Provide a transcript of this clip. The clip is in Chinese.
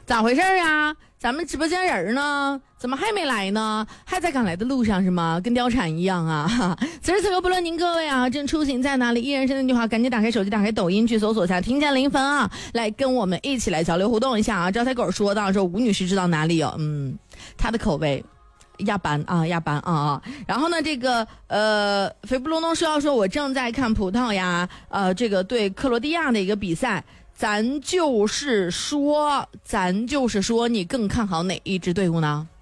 咋回事啊？咱们直播间人呢？怎么还没来呢？还在赶来的路上是吗？跟貂蝉一样啊！此时此刻不论您各位啊，正出行在哪里，依然是那句话，赶紧打开手机，打开抖音去搜索下听见零分啊，来跟我们一起来交流互动一下啊！招财狗说到说吴女士知道哪里有，她的口味。亚班啊！然后呢，这个肥不隆咚说要说，我正在看葡萄牙这个对克罗地亚的一个比赛，咱就是说，你更看好哪一支队伍呢？